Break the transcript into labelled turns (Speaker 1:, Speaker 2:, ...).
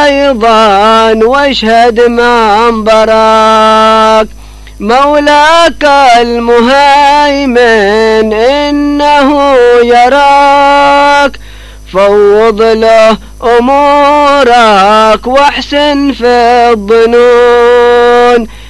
Speaker 1: أيضا واشهد منبرك. مولاك المهيمن إنه يراك، فوض له أمورك واحسن في الظنون.